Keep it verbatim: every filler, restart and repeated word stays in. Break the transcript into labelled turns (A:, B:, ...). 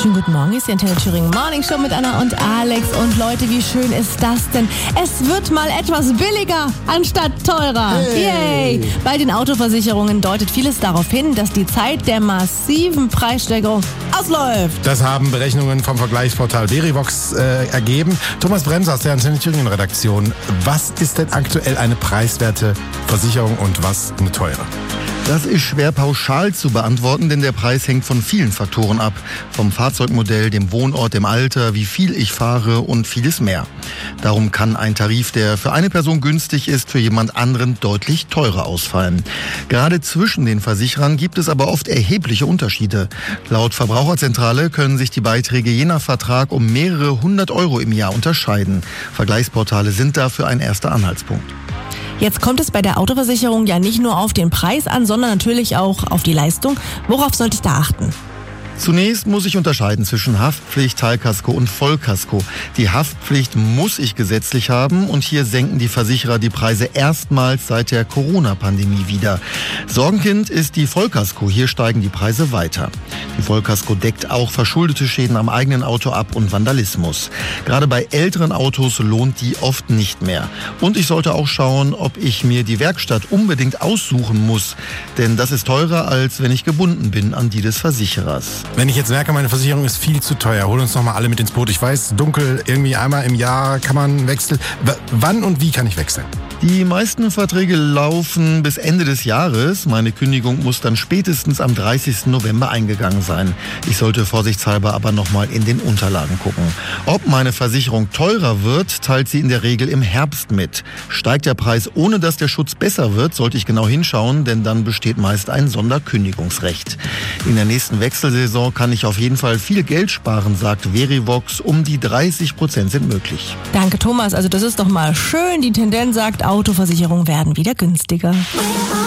A: Schönen guten Morgen, hier ist die Antenne Thüringen Morning Show mit Anna und Alex. Und Leute, wie schön ist das denn? Es wird mal etwas billiger anstatt teurer.
B: Hey.
A: Yay! Bei den Autoversicherungen deutet vieles darauf hin, dass die Zeit der massiven Preissteigerung ausläuft.
B: Das haben Berechnungen vom Vergleichsportal Verivox äh, ergeben. Thomas Bremser aus der Antenne Thüringen Redaktion. Was ist denn aktuell eine preiswerte Versicherung und was eine teure?
C: Das ist schwer pauschal zu beantworten, denn der Preis hängt von vielen Faktoren ab. Vom Fahrzeugmodell, dem Wohnort, dem Alter, wie viel ich fahre und vieles mehr. Darum kann ein Tarif, der für eine Person günstig ist, für jemand anderen deutlich teurer ausfallen. Gerade zwischen den Versicherern gibt es aber oft erhebliche Unterschiede. Laut Verbraucherzentrale können sich die Beiträge je nach Vertrag um mehrere hundert Euro im Jahr unterscheiden. Vergleichsportale sind dafür ein erster Anhaltspunkt.
A: Jetzt kommt es bei der Autoversicherung ja nicht nur auf den Preis an, sondern natürlich auch auf die Leistung. Worauf sollte ich da achten?
C: Zunächst muss ich unterscheiden zwischen Haftpflicht, Teilkasko und Vollkasko. Die Haftpflicht muss ich gesetzlich haben und hier senken die Versicherer die Preise erstmals seit der Corona-Pandemie wieder. Sorgenkind ist die Vollkasko. Hier steigen die Preise weiter. Die Vollkasko deckt auch verschuldete Schäden am eigenen Auto ab und Vandalismus. Gerade bei älteren Autos lohnt die oft nicht mehr. Und ich sollte auch schauen, ob ich mir die Werkstatt unbedingt aussuchen muss. Denn das ist teurer, als wenn ich gebunden bin an die des Versicherers.
B: Wenn ich jetzt merke, meine Versicherung ist viel zu teuer, hol uns noch mal alle mit ins Boot. Ich weiß, dunkel, irgendwie einmal im Jahr kann man wechseln. W- wann und wie kann ich wechseln?
C: Die meisten Verträge laufen bis Ende des Jahres. Meine Kündigung muss dann spätestens am dreißigsten November eingegangen sein. Ich sollte vorsichtshalber aber nochmal in den Unterlagen gucken. Ob meine Versicherung teurer wird, teilt sie in der Regel im Herbst mit. Steigt der Preis, ohne dass der Schutz besser wird, sollte ich genau hinschauen, denn dann besteht meist ein Sonderkündigungsrecht. In der nächsten Wechselsaison kann ich auf jeden Fall viel Geld sparen, sagt Verivox. Um die dreißig Prozent sind möglich.
A: Danke, Thomas. Also das ist doch mal schön. Die Tendenz sagt, Autoversicherungen werden wieder günstiger.